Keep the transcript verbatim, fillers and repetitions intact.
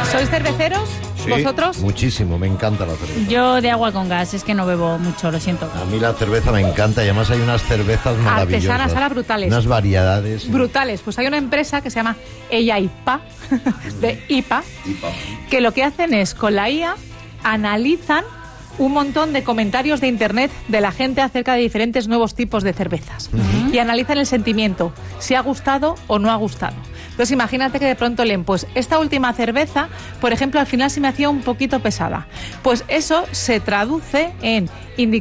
¿Sois cerveceros? Sí, ¿Vosotros? Muchísimo, me encanta la cerveza. Yo de agua con gas, es que no bebo mucho, lo siento. A mí la cerveza me encanta y además hay unas cervezas maravillosas. Artesanas, ahora brutales. Unas variedades. Brutales. Pues hay una empresa que se llama Ella I P A, de I P A, que lo que hacen es, con la I A, analizan un montón de comentarios de internet de la gente acerca de diferentes nuevos tipos de cervezas. Uh-huh. Y analizan el sentimiento, si ha gustado o no ha gustado. Entonces imagínate que de pronto leen, pues esta última cerveza, por ejemplo, al final se me hacía un poquito pesada. Pues eso se traduce en indicaciones